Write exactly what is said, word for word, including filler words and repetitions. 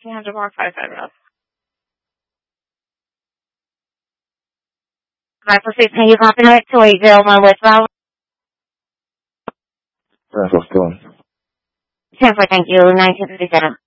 fifteen hundred more, five five zero. Five proceed. Can you copy that to eight zero one westbound? That's what's doing. ten four, thank you. nineteen fifty-seven.